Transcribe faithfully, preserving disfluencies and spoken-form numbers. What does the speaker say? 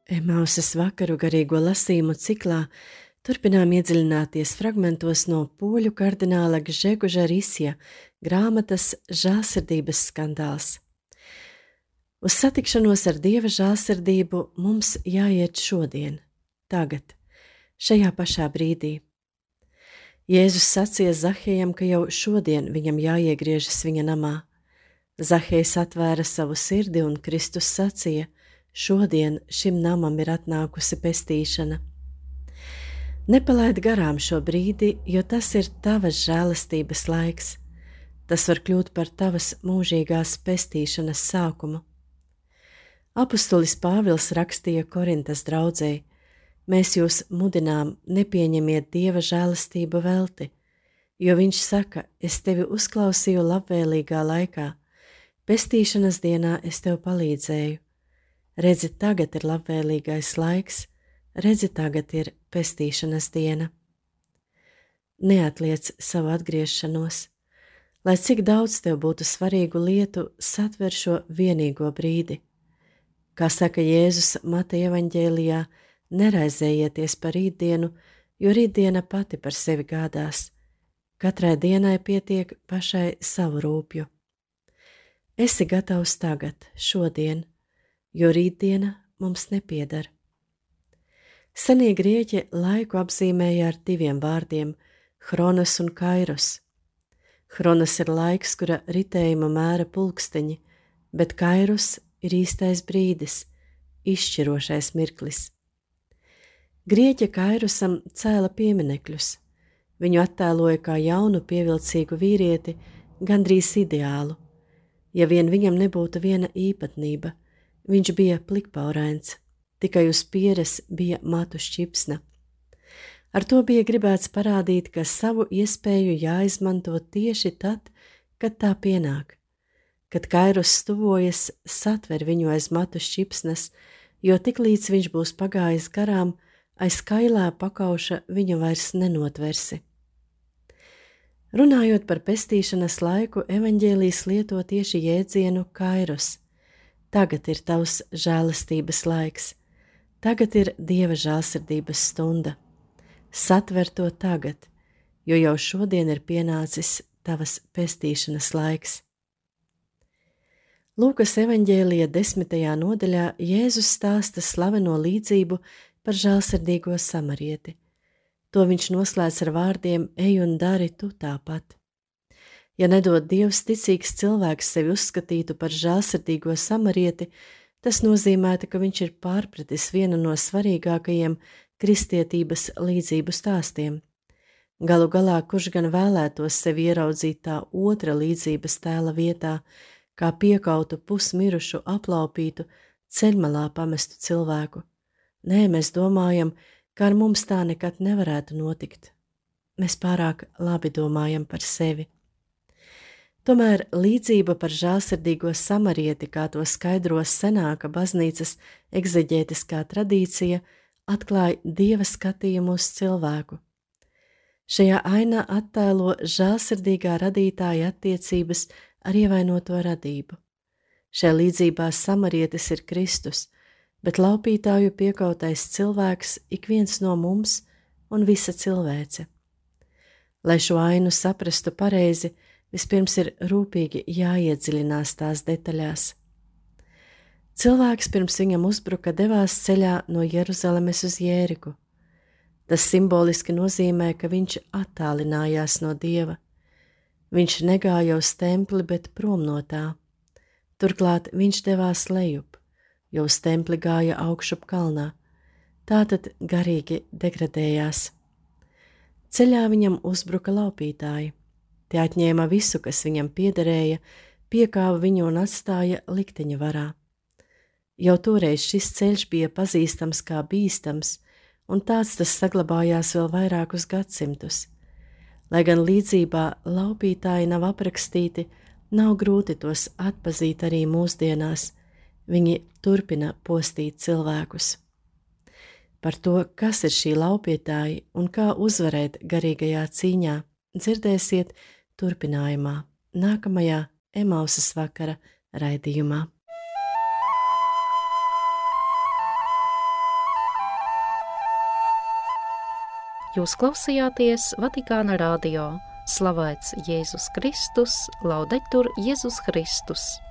Emausas vakaru garīgo lasījumu ciklā turpinām iedziļināties fragmentos no poļu kardināla Gžegoža Risja grāmatas Žēlsirdības skandāls. Uz satikšanos ar Dieva žēlsirdību mums jāiet šodien, tagad, šajā pašā brīdī. Jēzus sacīja Zahejam, ka jau šodien viņam jāiegriežas viņa namā. Zahejs atvēra savu sirdi un Kristus sacīja: šodien šim namam ir atnākusi pestīšana. Nepalaid garām šo brīdi, jo tas ir tavas žēlastības laiks. Tas var kļūt par tavas mūžīgās pestīšanas sākumu. Apustulis Pāvils rakstīja Korintas draudzei: mēs jūs mudinām, nepieņemiet Dieva žēlastību velti, jo viņš saka: es tevi uzklausīju labvēlīgā laikā, pestīšanas dienā es tev palīdzēju. Redzi, tagad ir labvēlīgais laiks, redzi, tagad ir pestīšanas diena. Neatliec savu atgriešanos, lai cik daudz tev būtu svarīgu lietu, satver šo vienīgo brīdi. Kā saka Jēzus Mateja evaņģēlijā, neraizējieties par rītdienu, jo rītdiena pati par sevi gādās. Katrai dienai pietiek pašai savu rūpju. Esi gatavs tagad, šodien, jo rītdiena mums nepieder. Senie grieķi laiku apzīmēja ar diviem vārdiem – chronos un kairos. Chronos ir laiks, kura ritējuma mēra pulksteņi, bet kairos ir īstais brīdis, izšķirošais mirklis. Grieķi kairosam cēla pieminekļus. Viņu attēloja kā jaunu pievilcīgu vīrieti, gandrīz ideālu. Ja vien viņam nebūtu viena īpatnība, viņš bija plikpaurains, tikai uz pieres bija matu šķipsna. Ar to bija gribēts parādīt, ka savu iespēju jāizmanto tieši tad, kad tā pienāk. Kad kairos tuvojas, satver viņu aiz matu šķipsnes, jo tiklīdz viņš būs pagājis garām, aiz kailā pakauša viņu vairs nenotversi. Runājot par pestīšanas laiku, evaņģēlijs lieto tieši jēdzienu kairos. Tagad ir tavs žēlastības laiks. Tagad ir Dieva žēlsirdības stunda. Satver to tagad, jo jau šodien ir pienācis tavas pestīšanas laiks. Lūkas evaņģēlija desmitajā nodaļā Jēzus stāsta slaveno līdzību par žēlsirdīgo samarieti. To viņš noslēdz ar vārdiem: ej un dari tu tāpat. Ja nedod Dievs, ticīgs cilvēks sevi uzskatītu par žēlsirdīgo samarieti, tas nozīmētu, ka viņš ir pārpratis vienu no svarīgākajiem kristietības līdzību stāstiem. Galu galā, kurš gan vēlētos sevi ieraudzīt tā otra līdzības tēla vietā, kā piekautu pusmirušu, aplaupītu, ceļmalā pamestu cilvēku? Nē, mēs domājam, ka ar mums tā nekad nevarētu notikt. Mēs pārāk labi domājam par sevi. Tomēr līdzība par žēlsirdīgo samarieti, kā to skaidro senāka baznīcas egzeģētiskā tradīcija, atklāja Dieva skatījumu uz cilvēku. Šajā ainā attēlo žēlsirdīgā radītāja attiecības ar ievainoto radību. Šajā līdzībā samarietis ir Kristus, bet laupītāju piekautais cilvēks ik viens no mums un visa cilvēce. Lai šo ainu saprastu pareizi, vispirms ir rūpīgi jāiedziļinās tās detaļās. Cilvēks pirms viņam uzbruka devās ceļā no Jeruzalemes uz Jēriku. Tas simboliski nozīmē, ka viņš attālinājās no Dieva. Viņš negāja uz templi, bet prom no tā. Turklāt viņš devās lejup, jo uz templi gāja augšup kalnā, tātad garīgi degradējās. Ceļā viņam uzbruka laupītāji. Tie atņēma visu, kas viņam piederēja, piekāva viņu un atstāja likteņa varā. Jau toreiz šis ceļš bija pazīstams kā bīstams, un tāds tas saglabājās vēl vairākus gadsimtus. Lai gan līdzībā laupītāji nav aprakstīti, nav grūti tos atpazīt arī mūsdienās. Viņi turpina postīt cilvēkus. Par to, kas ir šī laupītāji un kā uzvarēt garīgajā cīņā, dzirdēsiet turpinājumā, nākamajā Emausas vakara raidījumā. Jūs klausījāties Vatikāna radio. Slavēts Jēzus Kristus, laudetur Jēzus Kristus.